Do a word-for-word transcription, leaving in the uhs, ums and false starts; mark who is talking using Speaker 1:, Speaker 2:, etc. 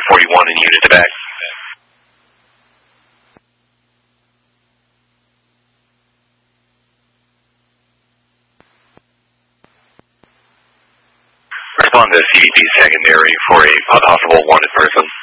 Speaker 1: forty-one in unit to back. Respond to C D P secondary for a possible wanted person.